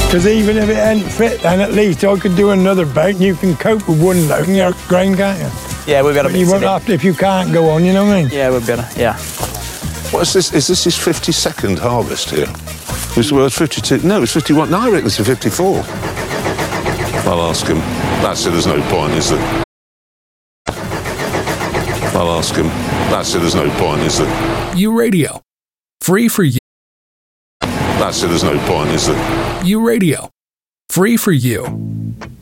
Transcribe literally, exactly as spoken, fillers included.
Because even if it ain't fit, then at least I could do another bait and you can cope with one load in your grain, can't you? Yeah, we'll be able to You mix won't it in. have to if you can't go on, you know what I mean? Yeah, we'll be able to, yeah. What is this? Is this his fifty-second harvest here? It's well, it's fifty-two. No, it's fifty-one. No, I reckon it's a fifty-four. I'll ask him. That's it, there's no point, is there? I'll ask him. That's it, there's no point, is there? U Radio. Free for you. That's it, there's no point, is there? U Radio. Free for you.